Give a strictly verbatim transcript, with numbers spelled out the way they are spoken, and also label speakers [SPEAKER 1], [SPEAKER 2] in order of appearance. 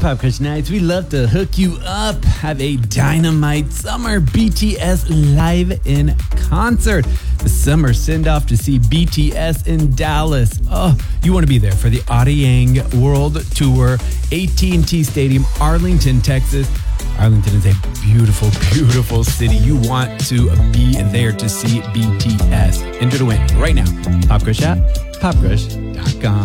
[SPEAKER 1] Pop Crush Nights, we love to hook you up. Have a dynamite summer B T S live in concert. The summer send-off to see B T S in Dallas. Oh, you want to be there for the Arirang World Tour, A T and T Stadium, Arlington, Texas. Arlington is a beautiful, beautiful city. You want to be there to see B T S. Enter to win right now. Pop Crush app, pop crush dot com.